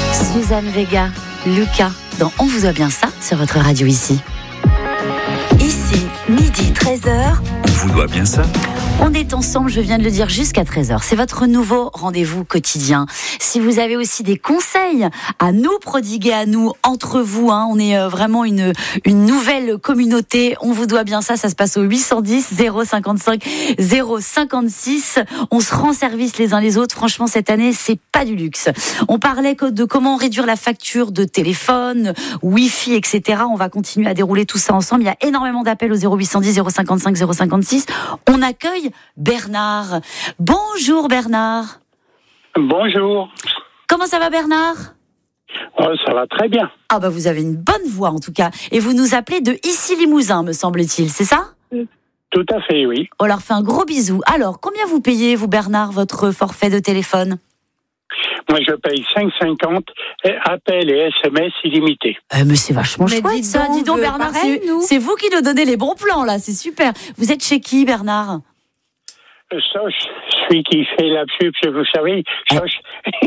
Suzanne Vega, Lucas, dans On vous doit bien ça sur votre radio ici. Ici, midi 13h. On vous doit bien ça. On est ensemble, je viens de le dire, jusqu'à 13h. C'est votre nouveau rendez-vous quotidien. Si vous avez aussi des conseils à nous prodiguer, à nous, entre vous, on est vraiment une nouvelle communauté. On vous doit bien ça. Ça se passe au 810 055 056. On se rend service les uns les autres. Franchement, cette année, c'est pas du luxe. On parlait de comment réduire la facture de téléphone, Wi-Fi, etc. On va continuer à dérouler tout ça ensemble. Il y a énormément d'appels au 0810 055 056. On accueille Bernard. Bonjour Bernard. Bonjour. Comment ça va Bernard ? Ça va très bien. Ah bah vous avez une bonne voix en tout cas. Et vous nous appelez de Issy-Limousin, me semble-t-il, c'est ça ? Tout à fait, oui. On leur fait un gros bisou. Alors, combien vous payez, vous Bernard, votre forfait de téléphone ? Moi, je paye 5,50 appels et SMS illimités. Mais c'est vachement chouette ça. Dis donc Bernard, pareil, c'est vous qui nous donnez les bons plans là, c'est super. Vous êtes chez qui Bernard ? Soch, celui qui fait la pub, vous savez, Soch.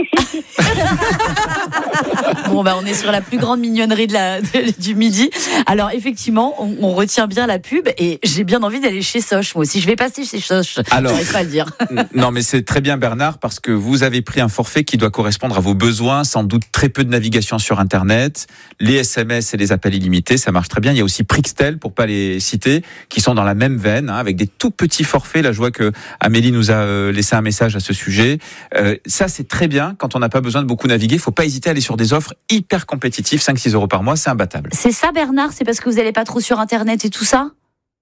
Bon, on est sur la plus grande mignonnerie du midi. Alors, effectivement, on retient bien la pub et j'ai bien envie d'aller chez Soch. Moi aussi, je vais passer chez Soch. Alors, j'arrive pas à le dire. Non, mais c'est très bien, Bernard, parce que vous avez pris un forfait qui doit correspondre à vos besoins. Sans doute très peu de navigation sur Internet. Les SMS et les appels illimités, ça marche très bien. Il y a aussi Prixtel, pour pas les citer, qui sont dans la même veine, avec des tout petits forfaits. Là, je vois que Amélie nous a laissé un message à ce sujet. Ça, c'est très bien. Quand on n'a pas besoin de beaucoup naviguer, il faut pas hésiter à aller sur des offres hyper compétitives. 5-6 euros par mois, c'est imbattable. C'est ça, Bernard ? C'est parce que vous n'allez pas trop sur Internet et tout ça ?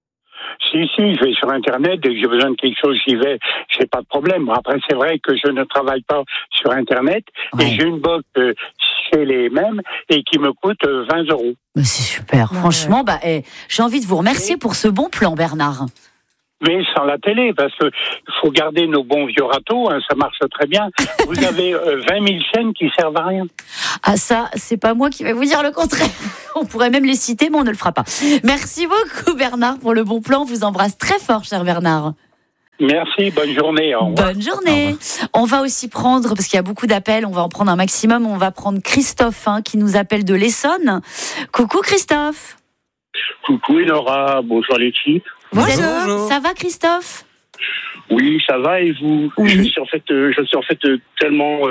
Si, je vais sur Internet. Dès que j'ai besoin de quelque chose, j'y vais. J'ai pas de problème. Après, c'est vrai que je ne travaille pas sur Internet. Ouais. Et j'ai une box chez les mêmes et qui me coûte 20 euros. Mais c'est super. Ouais. Franchement, j'ai envie de vous remercier pour ce bon plan, Bernard. Mais sans la télé, parce que faut garder nos bons vieux râteaux, ça marche très bien. Vous avez 20 000 chaînes qui servent à rien. Ah ça, c'est pas moi qui vais vous dire le contraire. On pourrait même les citer, mais on ne le fera pas. Merci beaucoup Bernard pour le bon plan. On vous embrasse très fort, cher Bernard. Merci, bonne journée. Au revoir. Bonne journée. On va aussi prendre, parce qu'il y a beaucoup d'appels, on va en prendre un maximum. On va prendre Christophe, qui nous appelle de l'Essonne. Coucou Christophe. Coucou Laura, bonjour l'équipe. Bonjour. Ça va Christophe ? Oui, ça va et vous ? Oui. Je suis en fait tellement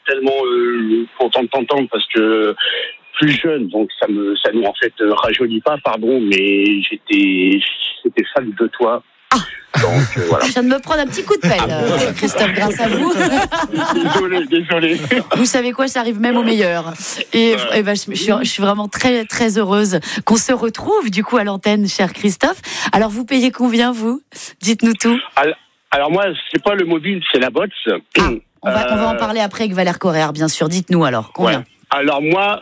content de t'entendre parce que plus jeune, donc ça nous en fait rajeunit pas, pardon, mais j'étais fan de toi. Donc, voilà. Je viens de me prendre un petit coup de pelle, Christophe, grâce à vous. Désolé. Vous savez quoi, ça arrive même au meilleur. Et je suis vraiment très, très heureuse qu'on se retrouve, du coup, à l'antenne, cher Christophe. Alors, vous payez combien, vous ? Dites-nous tout. Alors moi, c'est pas le mobile, c'est la box. On va en parler après avec Valère Correa, bien sûr. Dites-nous alors, combien ? Ouais. Alors moi,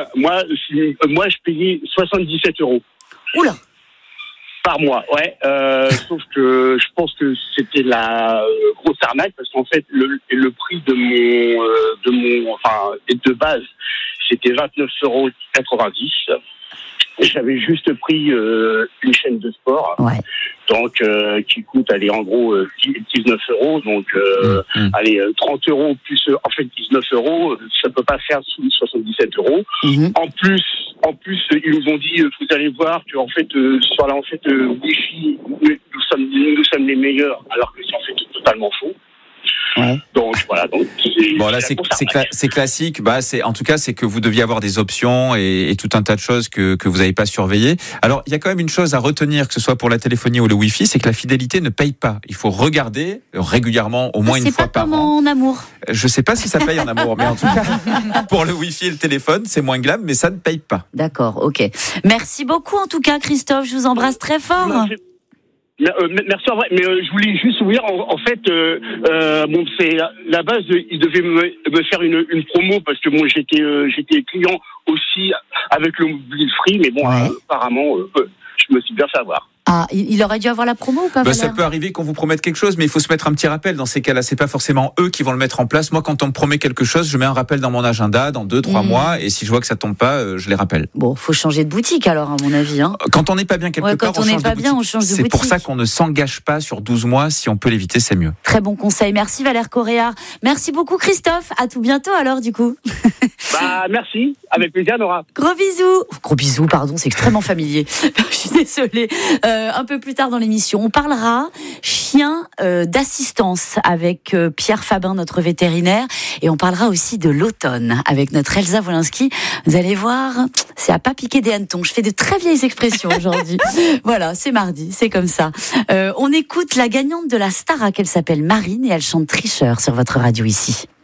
je payais 77 euros. Oula ! Par mois, ouais. Sauf que je pense que c'était la grosse arnaque parce qu'en fait le prix de base c'était 29,90 €. J'avais juste pris une chaîne de sport, ouais. Donc qui coûte en gros 19 €. Donc 30 € plus 19 €, ça peut pas faire 77 €. Mm-hmm. En plus, ils nous ont dit vous allez voir que sur la Wi-Fi nous sommes les meilleurs, alors que c'est en fait totalement faux. Ouais. Donc voilà. C'est classique. C'est que vous deviez avoir des options et tout un tas de choses que vous n'avez pas surveillées. Alors il y a quand même une chose à retenir, que ce soit pour la téléphonie ou le Wi-Fi, c'est que la fidélité ne paye pas. Il faut regarder régulièrement, au moins une fois par an. C'est pas comme en amour. Je sais pas si ça paye en amour, mais en tout cas pour le Wi-Fi et le téléphone, c'est moins glam, mais ça ne paye pas. D'accord, ok. Merci beaucoup en tout cas, Christophe. Je vous embrasse très fort. Merci, mais je voulais juste vous dire, c'est la base, il devait me faire une promo parce que moi j'étais client aussi avec le mobile free, mais bon, ouais. Apparemment, je me suis bien fait avoir. Ah, il aurait dû avoir la promo ou pas, Valère ? Ça peut arriver qu'on vous promette quelque chose, mais il faut se mettre un petit rappel. Dans ces cas-là, c'est pas forcément eux qui vont le mettre en place. Moi, quand on me promet quelque chose, je mets un rappel dans mon agenda dans 2-3 mois, et si je vois que ça tombe pas, je les rappelle. Bon, faut changer de boutique alors, à mon avis. Quand on n'est pas bien quelque part, on change de boutique. On change de c'est boutique. pour ça qu'on ne s'engage pas sur 12 mois. Si on peut l'éviter, c'est mieux. Très bon conseil. Merci Valère Correa. Merci beaucoup Christophe. À tout bientôt alors, du coup. Merci, avec plaisir, Nora. Gros bisous, pardon, c'est extrêmement familier. Je suis désolée. Un peu plus tard dans l'émission, on parlera chien d'assistance avec Pierre Fabin, notre vétérinaire, et on parlera aussi de l'automne avec notre Elsa Wolinski. Vous allez voir, c'est à pas piquer des hannetons. Je fais de très vieilles expressions aujourd'hui. Voilà, c'est mardi, c'est comme ça. On écoute la gagnante de la Starac, elle s'appelle Marine et elle chante Tricheur sur votre radio ici.